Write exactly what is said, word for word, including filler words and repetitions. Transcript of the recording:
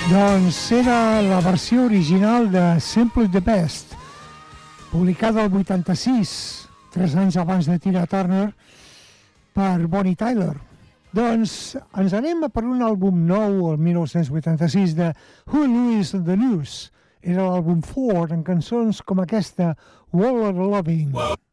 Doncs era la versió original de Simply the Best, publicada el vuitanta-sis, tres anys abans de Tina Turner, per Bonnie Tyler. Doncs ens anem per un àlbum nou, el mil nou-cents vuitanta-sis, de Huey Lewis and the News. Era l'àlbum Ford, en cançons com aquesta, Wall of Loving.